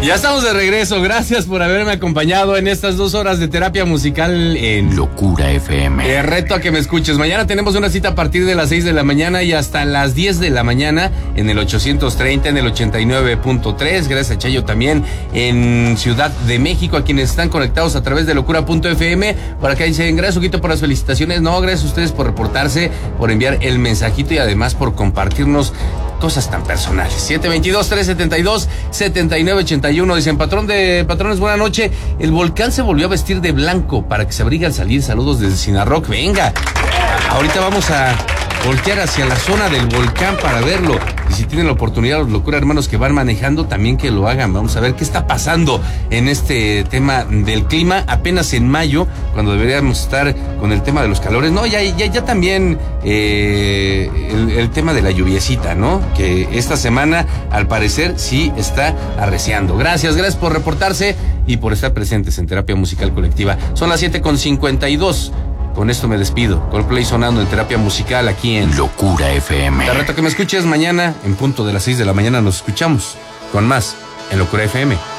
Ya estamos de regreso, gracias por haberme acompañado en estas 2 horas de terapia musical en Locura FM. Te reto a que me escuches. Mañana tenemos una cita a partir de las 6 de la mañana y hasta las 10 de la mañana en el 830, en el 89.3. Gracias a Chayo también en Ciudad de México, a quienes están conectados a través de locura.fm. Por acá dicen, gracias Huguito por las felicitaciones. No, gracias a ustedes por reportarse, por enviar el mensajito y además por compartirnos cosas tan personales. 722-372-7981. Dicen, patrones, buena noche. El volcán se volvió a vestir de blanco para que se abrigue al salir. Saludos desde Sinarroc. Venga, ahorita vamos a voltear hacia la zona del volcán para verlo. Y si tienen la oportunidad, los Locura hermanos que van manejando, también que lo hagan. Vamos a ver qué está pasando en este tema del clima, apenas en mayo, cuando deberíamos estar con el tema de los calores. No, ya también el tema de la lluviecita, ¿no? Que esta semana, al parecer, sí está arreciando. Gracias por reportarse y por estar presentes en Terapia Musical Colectiva. Son las 7:52. Con esto me despido. Coldplay sonando en Terapia Musical aquí en Locura FM. Te reto que me escuches mañana en punto de las 6 de la mañana. Nos escuchamos con más en Locura FM.